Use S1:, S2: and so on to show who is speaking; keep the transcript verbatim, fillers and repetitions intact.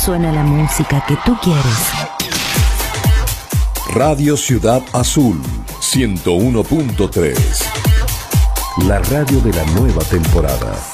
S1: suena la música que tú quieres.
S2: Radio Ciudad Azul, ciento uno punto tres. La radio de la nueva temporada.